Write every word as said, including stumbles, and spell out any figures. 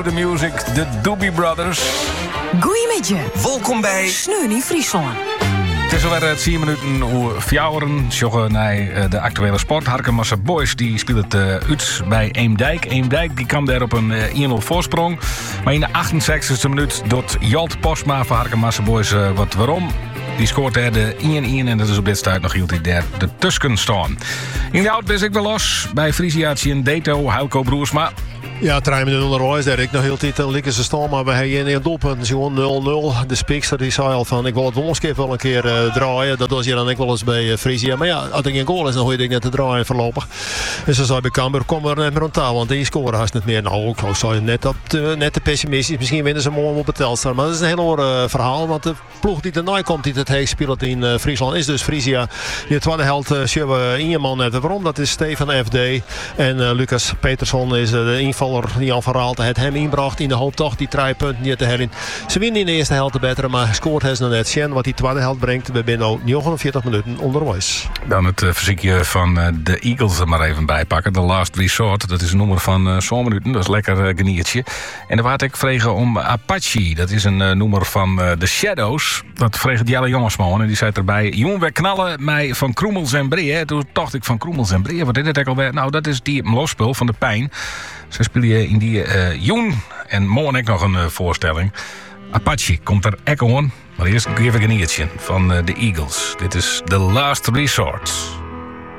The Music, de Doobie Brothers. Goeiemiddag. Welkom bij Sneun in Friesland. Het is alweer tien minuten hoe fjouweren. Sjoggen naar de actuele sport. Harkemasse Boys die speelt het uh, uit bij Eemdijk. Eemdijk die kwam daar op een uh, één nul voorsprong. Maar in de achtenzestigste minuut doet Jalt Postma van Harkemasse Boys uh, wat waarom. Die scoort er de één één en dat is op dit stuit nog hield hij daar de Tusken staan. In de oud ben ik wel los bij Frisiaatje en Deto, Helco Broersma. Ja, drie minuten onderwijs daar. Ik nog heel tijd likken ze staan, maar we hebben een doelpunt. Gewoon nul nul. De Spikster die zei al van, ik wil het woonskip wel een keer uh, draaien. Dat was je dan ook wel eens bij uh, Frisia. Maar ja, als er geen goal is, dan hoor je net te draaien voorlopig. En ze zei bij Cambuur, kom er net meer aan touw, want die scoren haast niet meer. Nou, ik zou je net, op te, net te pessimistisch. Misschien winnen ze morgen op het Telstar. Maar dat is een heel ander uh, verhaal, want de ploeg die ernaar komt, die het heet speelt in uh, Friesland, is dus Frisia. Die de tweede helft uh, zien we in je man net. Waarom? Dat is Stefan F D. En uh, Lucas Petersson is uh, de invaller die Jan van Raalte het hem inbracht in de hoop toch die drie punten niet te herinneren. Ze winnen in de eerste helft te beter, maar scoort hij nog net. Sjen wat die tweede helft brengt. We zijn al negenenveertig minuten onderwijs. Dan het uh, fysiekje van uh, de Eagles er maar even bij pakken. De Last Resort. Dat is een nummer van uh, zo'n minuten. Dat is lekker uh, geniertje. En dan wou ik vregen om Apache. Dat is een uh, nummer van uh, The Shadows. Dat vreeg Jelle Jongensman. En die zei erbij: jongen, we knallen mij van Kroemels en Breer. Toen dacht ik van Kroemels en Breer. Wat is dit alweer? Nou, dat is die losspul van de pijn. Ze spelen in die uh, Joen. En morgen ook nog een uh, voorstelling. Apache komt er echt aan. Maar eerst even een geniertje van uh, de Eagles. Dit is The Last Resort.